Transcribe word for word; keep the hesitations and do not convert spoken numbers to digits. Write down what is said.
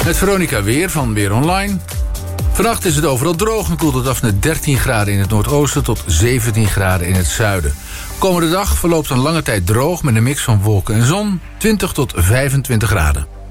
Met Veronica Weer van Weer Online. Vannacht is het overal droog en koelt het af naar dertien graden in het noordoosten tot zeventien graden in het zuiden. Komende dag verloopt een lange tijd droog met een mix van wolken en zon, twintig tot vijfentwintig graden.